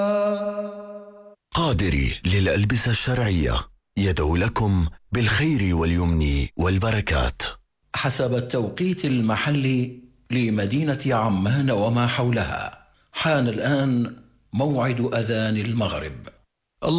قادري للألبسة الشرعية يدعو لكم بالخير واليمن والبركات. حسب التوقيت المحلي لمدينة عمان وما حولها، حان الآن موعد أذان المغرب.